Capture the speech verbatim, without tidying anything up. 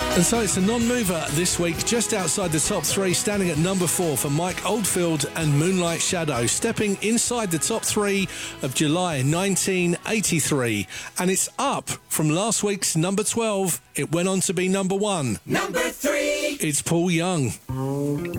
And so it's a non-mover this week, just outside the top three, standing at number four for Mike Oldfield and Moonlight Shadow, stepping inside the top three of July nineteen eighty-three. And it's up from last week's number twelve. It went on to be number one. Number three. It's Paul Young.